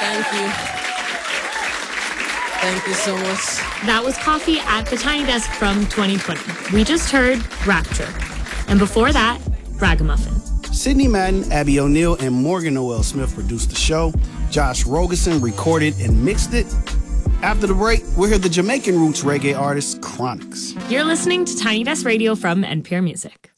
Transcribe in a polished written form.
Thank you. Thank you so much. That was Coffee at the Tiny Desk from 2020. We just heard Rapture. And before that, Ragamuffin. Sydney Madden, Abby O'Neill, and Morgan Noel Smith produced the show. Josh Rogerson recorded and mixed it. After the break, we'll hear the Jamaican roots reggae artist Chronixx. You're listening to Tiny Desk Radio from NPR Music.